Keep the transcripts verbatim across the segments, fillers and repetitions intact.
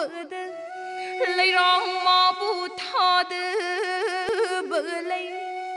băgădă Leirong mabu thadă băgălei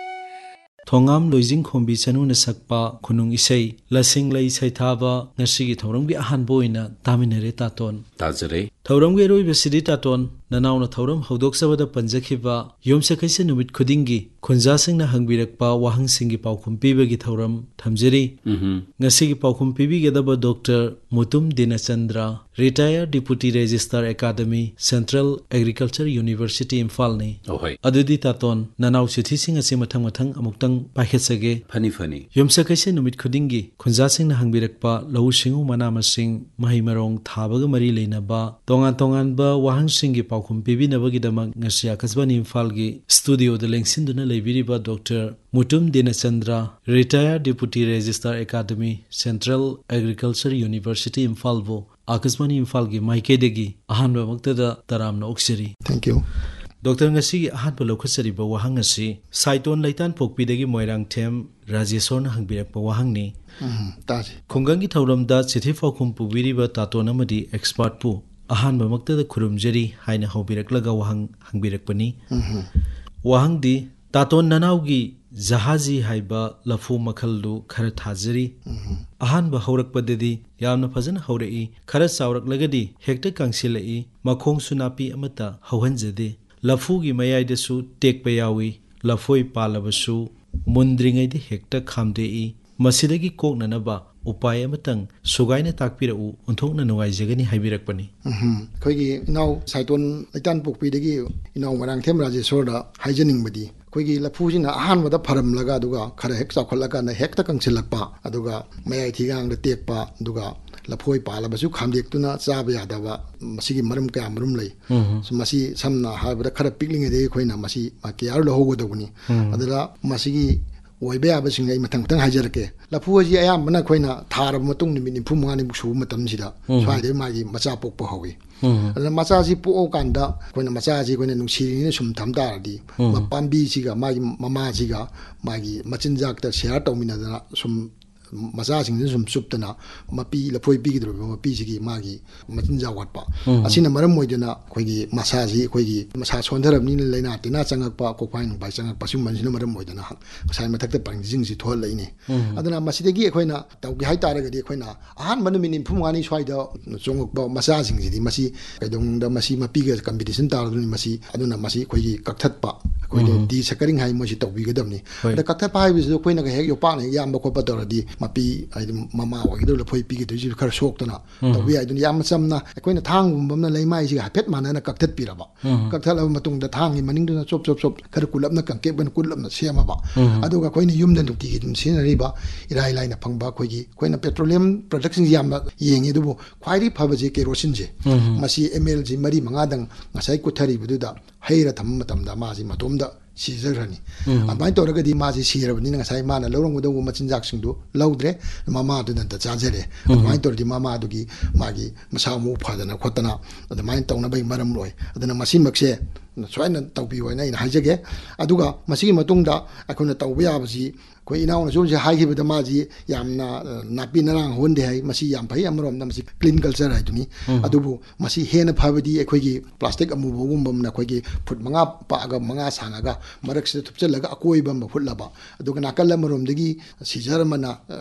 Thongam loijing khombi chanu na sakpa khunung isei lasing lai sai thaba ngasigi thorong bi ahan boina taminare taton Tazare thorong ge roi besidi taton nanaw na thoram hodok sabada panjakhiba yomsa kaise numit khudingi khunja singna hangbirakpa wahang singi paukhum pibagi thoram thamjari ngasigi paukhum pibi gedaba Doctor Mutum Dinachandra Retired Deputy Registrar Academy Central Agriculture University Imphal ni ohoi adudi taton nanaw chithi sing ase mathang mathang amuktang pakhetsage Funny funny yomsa kaise numit khudingi khunja singna hangbirakpa lau singu mana masing mahi marong thabaga mari leinaba tongan tongan ba wahang singi paukhum pibi nabagi damak ngasi akasbani Imphal gi studio de lengsinduna leibiriba Doctor Mutum Dinachandra Retired Deputy Registrar Academy Central Agriculture University Imphal bo Akasmani Imphal gi Maikedegi ahanba maktada taramna oksiri. Thank you. Doctor ngasi ahanba lokhasari ba wahang ngasi Saiton Laitan Pokpidegi Moirang Them Rajeson hangbirak ba wahang ni. Mhm. Taji. Khongangi thauramda chithi faukhum pubiriba taton amadi expert pu ahanba maktada khurumjari haina haubirak-laga wahang hangbirakpani. Mhm. Wahang di taton nanawgi Jahazi haiba lafu makhaldu khara thajari ahanba haurakpadadi yamna fazana haurei khara chawraklagadi hekta kangsilai makhong sunapi amata hauhanjade lafu gi mayaidasu tekpa yawi lafoi palabasu mundringaidi hekta khamdei masidagi koknanaba upay amatang sugaina takpirau unthokna nuwaijagani haibirakpani Mhm. Khoigi inaw Saiton Laitan Pokpidegi inaw Moirang Them Rajesorda haijaningbadi khoigi lafusina ahanbada pharamlaga aduga khara hek chawkhallaga na hekta kangsilakpa aduga mayai thigang da tekpa aduga lafoi palabasu khamdektuna chaba yadaba masigi maram kaya marum lei so masi samna habada khara piklingede khoina masi makiyar lo hogodoguni adala masigi oibe abasing ai matang tang hajarke lafu ji ayam bana khoina thar matung ni min phum ngani busu matam sida swaide magi macha pokpa hawi adala macha ji po kanda khoina macha ji khoina nungsiri ni sum thamda di mapambi siga magi mama siga magi machinjak ta share tawmina da sum macha sing sum suptana mapi lafoi pi gidro mapi sigi magi machinjak watpa asina maram moidena khoigi macha ji khoigi macha sondharam ni leina tina changakpa kokpain bai changakpa sum mansina maram moidena sai mathakta pangjing ji thol leine adana masidegi khoina tawgi hai taragadi khoina ahan manu min phum ngani swaida chongokba macha sing ji di masi kaidong da masi mapi ga competition taruni masi aduna masi khoigi kakthatpa khoide di sakaring hai mosi tawbi gadamni da kakthatpa hai bisu khoina ga hek yopa ne yamba khopa toradi mapi ai mama wa gido lafoi pi gido ji khar soktana tawbi ai dun yam samna khoina thang gumbamna leimai ji hapet manana kakthat piraba kakthala matung da thang maning duna chop chop chop khar kulapna kangke ban kulapna sema ba aduga khoina yumdan dukti gi dum sinari ba irai laina phangba khoigi khoina petroleum production yam yengi dubu khwairi phabaje kerosene je masi ml ji mari manga dang ngasai kuthari bududa heira tham matamda maji matomda sijarani amai toragadi maji sirabani ngasai mana lorongdo machinjak singdu laudre mama du dan ta chajare amai tordi mama dugi magi masamu phadana khotana adamai tawna bai maram loi adana masi makse soina tawbi waina ina hajage aduga masigi matungda akona tawbiya basi koi inaw na jomse haigibada maji yamna napi narang honde hai masi yam phai amrom na masi clean culture hai tuni adubu masi hena phabadi ekhoigi plastic amu bogum na khoigi foot manga pa aga manga sangaga marak se thupchalaga akoi bam phut laba aduga nakal amrom dagi sijar mana